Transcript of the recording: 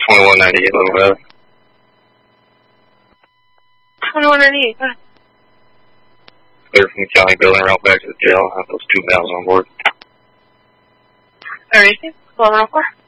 2198, Little Valley. 2198, go ahead. Clear from the county building, route back to the jail. I have those 2 males on board. Alright, 1104.